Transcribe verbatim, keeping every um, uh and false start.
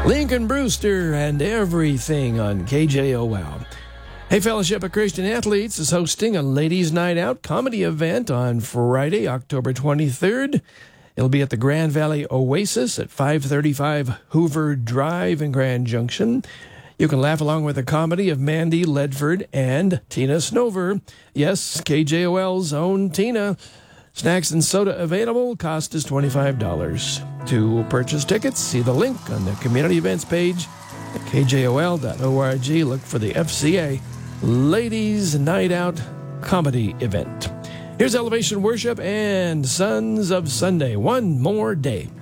Lincoln Brewster and everything on K J O L. Hey, Fellowship of Christian Athletes is hosting a Ladies' Night Out comedy event on Friday, October twenty-third. It'll be at the Grand Valley Oasis at five thirty-five Hoover Drive in Grand Junction. You can laugh along with the comedy of Mandy Ledford and Tina Snover. Yes, K J O L's own Tina. Snacks and soda available. Cost is twenty-five dollars. To purchase tickets, see the link on the community events page at K J O L dot org. Look for the F C A Ladies' Night Out comedy event. Here's Elevation Worship and Sons of Sunday. One more day.